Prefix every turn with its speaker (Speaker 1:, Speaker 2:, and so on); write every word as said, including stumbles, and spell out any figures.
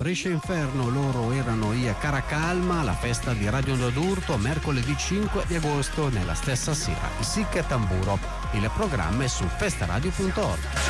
Speaker 1: Brescia Inferno, loro erano i Caracalma, la festa di Radio Onda d'Urto mercoledì cinque di agosto nella stessa sera, i Sic e Tamburo. Il programma è su festaradio punto org.